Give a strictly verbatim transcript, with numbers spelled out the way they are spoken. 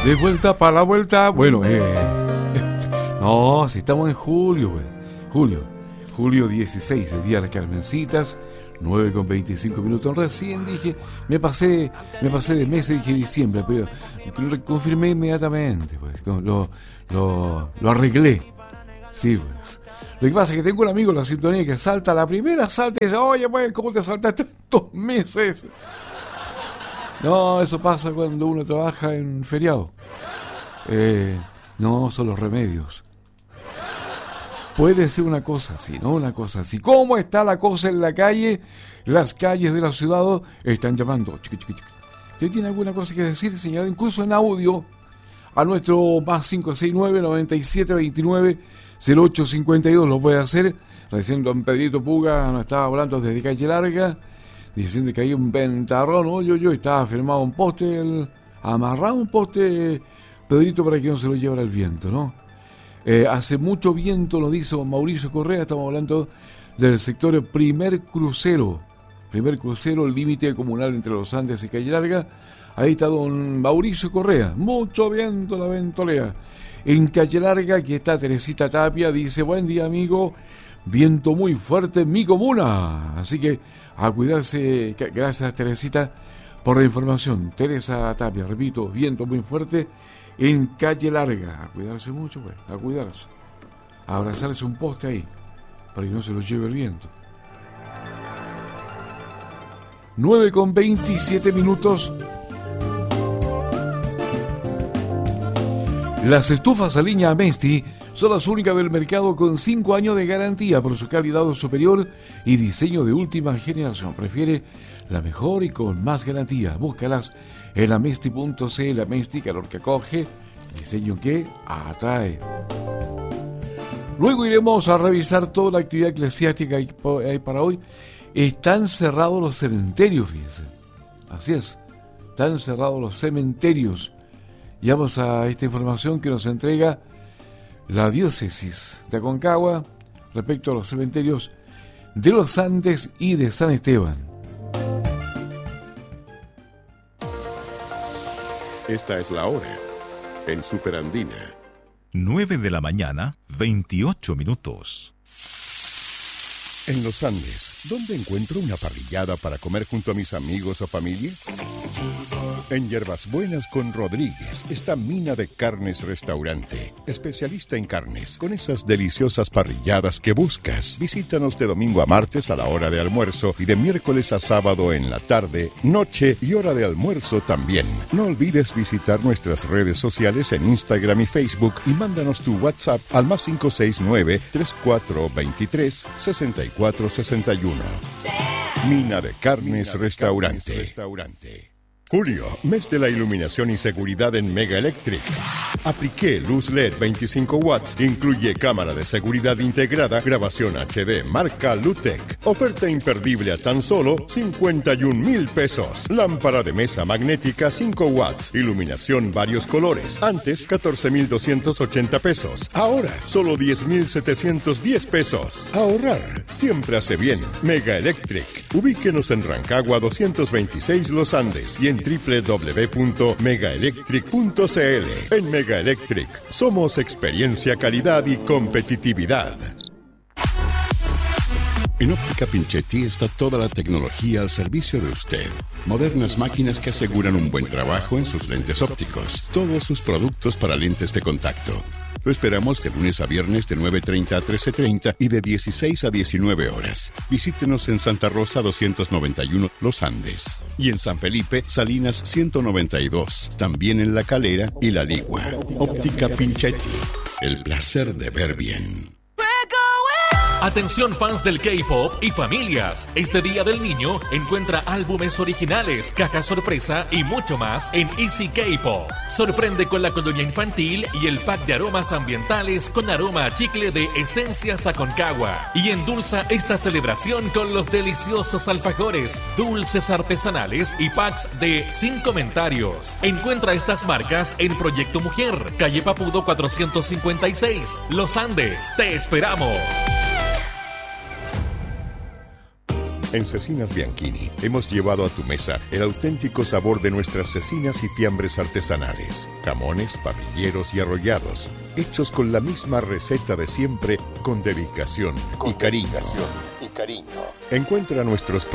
De vuelta para la vuelta. Bueno, eh, no, si estamos en julio, güey. Julio, julio dieciséis, el día de las Carmencitas, nueve con veinticinco minutos. Recién dije, me pasé, me pasé de mes y dije diciembre, pero lo confirmé inmediatamente, pues, lo, lo, lo arreglé. Sí, pues. Lo que pasa es que tengo un amigo en la sintonía que salta la primera, salta y dice, oye, pues, ¿cómo te saltaste estos meses? No, eso pasa cuando uno trabaja en feriado. Eh, no, son los remedios. Puede ser una cosa así, ¿no? Una cosa así. ¿Cómo está la cosa en la calle? Las calles de la ciudad están llamando. ¿Usted tiene alguna cosa que decir, señor? Incluso en audio a nuestro más cinco seis nueve, noventa y siete veintinueve, cero ocho cincuenta y dos. Lo puede hacer. Recién don Pedrito Puga nos estaba hablando desde Calle Larga, diciendo que hay un ventarrón. Oye, yo, yo, estaba firmado un poste, el, amarrado un poste, Pedrito, para que no se lo llevara el viento, ¿no? Eh, hace mucho viento, nos dice don Mauricio Correa. Estamos hablando del sector Primer Crucero. Primer Crucero, el límite comunal entre los Andes y Calle Larga. Ahí está don Mauricio Correa. Mucho viento, la ventolea. En Calle Larga, aquí está Teresita Tapia. Dice, buen día, amigo. Viento muy fuerte en mi comuna. Así que a cuidarse. Gracias, Teresita, por la información. Teresa Tapia, repito, viento muy fuerte en Calle Larga. A cuidarse mucho, pues, a cuidarse. A abrazarse un poste ahí, para que no se lo lleve el viento. nueve con veintisiete minutos. Las estufas a leña Amesti son las únicas del mercado con cinco años de garantía por su calidad superior y diseño de última generación. Prefiere la mejor y con más garantía. Búscalas en amesti punto cl. Amesti, calor que acoge, diseño que atrae. Luego iremos a revisar toda la actividad eclesiástica que hay para hoy. Están cerrados los cementerios, fíjense. Así es, están cerrados los cementerios. Y vamos a esta información que nos entrega la diócesis de Aconcagua respecto a los cementerios de los Andes y de San Esteban. Esta es la hora en Superandina. nueve de la mañana, veintiocho minutos. En los Andes, ¿dónde encuentro una parrillada para comer junto a mis amigos o familia? En Hierbas Buenas con Rodríguez está Mina de Carnes Restaurante, especialista en carnes, con esas deliciosas parrilladas que buscas. Visítanos de domingo a martes a la hora de almuerzo y de miércoles a sábado en la tarde, noche y hora de almuerzo también. No olvides visitar nuestras redes sociales en Instagram y Facebook y mándanos tu WhatsApp al más cinco seis nueve, tres cuatro dos tres, seis cuatro seis uno. Mina de Carnes Restaurante. Julio, mes de la iluminación y seguridad en Mega Electric. Apliqué luz L E D veinticinco watts, incluye cámara de seguridad integrada, grabación H D, marca Lutec. Oferta imperdible a tan solo cincuenta y un mil pesos. Lámpara de mesa magnética cinco watts, iluminación varios colores. Antes catorce mil doscientos ochenta pesos. Ahora solo diez mil setecientos diez pesos. Ahorrar siempre hace bien. Mega Electric. Ubíquenos en Rancagua doscientos veintiséis Los Andes y en doble u doble u doble u punto mega electric punto c l. En Mega Electric somos experiencia, calidad y competitividad. En Óptica Pinchetti está toda la tecnología al servicio de usted. Modernas máquinas que aseguran un buen trabajo en sus lentes ópticos. Todos sus productos para lentes de contacto. Lo esperamos de lunes a viernes de nueve treinta a trece treinta y de dieciséis a diecinueve horas. Visítenos en Santa Rosa doscientos noventa y uno Los Andes. Y en San Felipe, Salinas ciento noventa y dos. También en La Calera y La Ligua. Óptica Pinchetti. El placer de ver bien. Atención fans del K-pop y familias. Este Día del Niño encuentra álbumes originales, cajas sorpresa y mucho más en Easy K-pop. Sorprende con la colonia infantil y el pack de aromas ambientales con aroma a chicle de Esencias Aconcagua. Y endulza esta celebración con los deliciosos alfajores, dulces artesanales y packs de Sin Comentarios. Encuentra estas marcas en Proyecto Mujer, calle Papudo cuatrocientos cincuenta y seis, Los Andes. ¡Te esperamos! En Cecinas Bianchini hemos llevado a tu mesa el auténtico sabor de nuestras cecinas y fiambres artesanales, jamones, parrilleros y arrollados, hechos con la misma receta de siempre, con dedicación, con y, cariño. dedicación y cariño. Encuentra nuestros